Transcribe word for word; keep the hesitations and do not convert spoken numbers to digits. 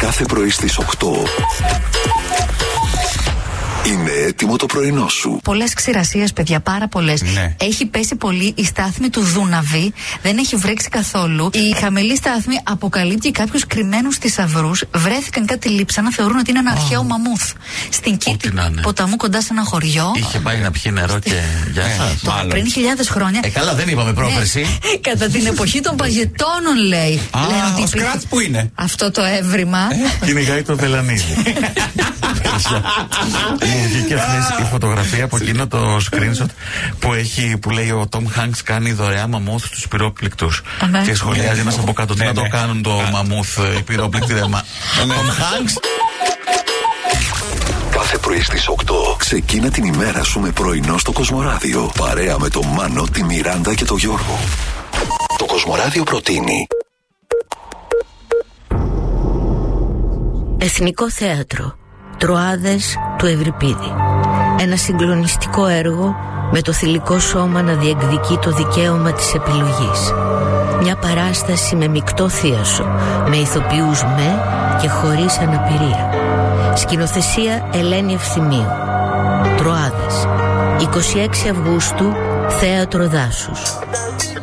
Κάθε πρωί στις οκτώ. Είναι έτοιμο το πρωινό σου. Πολλές ξηρασίες, παιδιά, πάρα πολλές. Ναι. Έχει πέσει πολύ η στάθμη του Δούναβη, δεν έχει βρέξει καθόλου. Η χαμηλή στάθμη αποκαλύπτει κάποιους κρυμμένους θησαυρούς. Βρέθηκαν κάτι λείψανα, θεωρούν ότι είναι ένα oh. αρχαίο μαμούθ. Στην Κίτη ποταμού, κοντά σε ένα χωριό. Είχε πάει να πιει νερό και γεια σας. Πριν χιλιάδες χρόνια. Ε, καλά, δεν είπαμε πρόπερση. Ναι. Κατά την εποχή των παγετώνων, λέει. Α, ότι ο Σκράτς που είναι. Αυτό το έβριμα. Κυνηγάει το βελανίδι. Μου βγήκε αυτή η φωτογραφία από εκείνο το screenshot που, έχει, που λέει ο Tom Hanks κάνει δωρεά μαμούθ στους πυρόπληκτους. Και σχολιάζει ένας από κάτω. Τι να το κάνουν το μαμούθ οι πυρόπληκτοι. Tom Hanks. Κάθε πρωί στις οκτώ ξεκίνα την ημέρα σου με πρωινό στο Κοσμοράδιο. Παρέα με τον Μάνο, τη Μιράντα και τον Γιώργο. Το Κοσμοράδιο προτείνει Εθνικό Θέατρο Τροάδες του Ευρυπίδη. Ένα συγκλονιστικό έργο με το θηλυκό σώμα να διεκδικεί το δικαίωμα της επιλογής. Μια παράσταση με μεικτό θίασο, με ηθοποιούς με και χωρίς αναπηρία. Σκηνοθεσία Ελένη Ευθυμίου. Τροάδες, εικοστή έκτη Αυγούστου, Θέατρο Δάσους.